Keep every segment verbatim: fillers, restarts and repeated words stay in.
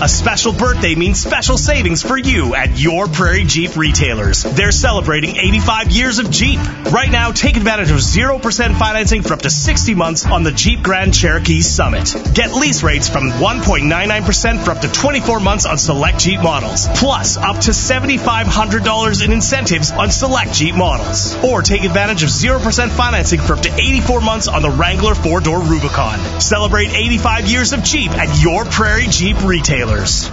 A special birthday means special savings for you at your Prairie Jeep retailers. They're celebrating eighty-five years of Jeep. Right now, take advantage of zero percent financing for up to sixty months on the Jeep Grand Cherokee Summit. Get lease rates from one point nine nine percent for up to twenty-four months on select Jeep models. Plus, up to seven thousand five hundred dollars in incentives on select Jeep models. Or take advantage of zero percent financing for up to eighty-four months on the Wrangler four-door Rubicon. Celebrate eighty-five years of Jeep at your Prairie Jeep retailers.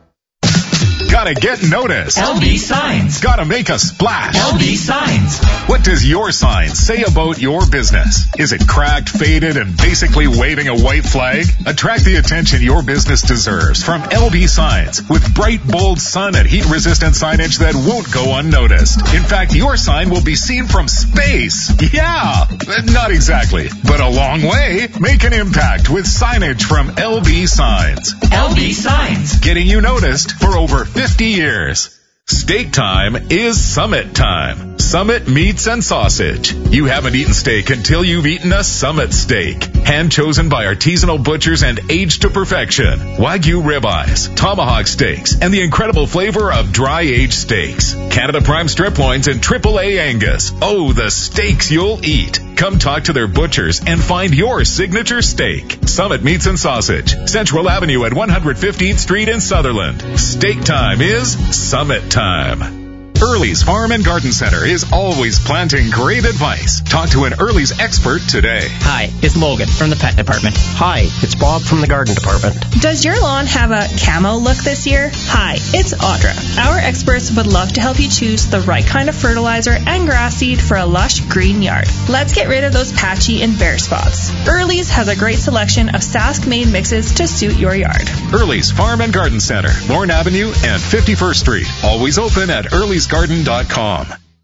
Gotta get noticed. L B Signs. Gotta make a splash. L B Signs. What does your sign say about your business? Is it cracked, faded, and basically waving a white flag? Attract the attention your business deserves from L B Signs with bright, bold, sun and heat-resistant signage that won't go unnoticed. In fact, your sign will be seen from space. Yeah, not exactly, but a long way. Make an impact with signage from L B Signs. L B Signs. Getting you noticed for over fifty years. Steak time is Summit time. Summit Meats and Sausage. You haven't eaten steak until you've eaten a Summit steak. Hand chosen by artisanal butchers and aged to perfection. Wagyu ribeyes, tomahawk steaks, and the incredible flavor of dry-aged steaks. Canada Prime strip loins and triple A Angus. Oh, the steaks you'll eat. Come talk to their butchers and find your signature steak. Summit Meats and Sausage. Central Avenue at one hundred fifteenth Street in Sutherland. Steak time is Summit time. Early's Farm and Garden Center is always planting great advice. Talk to an Early's expert today. Hi, it's Logan from the Pet Department. Hi, it's Bob from the Garden Department. Does your lawn have a camo look this year? Hi, it's Audra. Our experts would love to help you choose the right kind of fertilizer and grass seed for a lush green yard. Let's get rid of those patchy and bare spots. Early's has a great selection of Sask-made mixes to suit your yard. Early's Farm and Garden Center, Lorne Avenue and fifty-first Street. Always open at earlys garden dot com.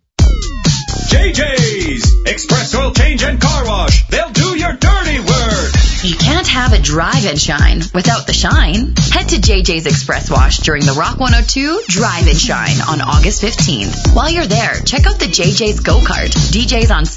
J J's Express Oil Change and Car Wash. They'll do your dirty work. You can't have a drive and shine without the shine. Head to J J's Express Wash during the Rock one oh two Drive and Shine on August fifteenth. While you're there, check out the J J's Go-Kart. D Js on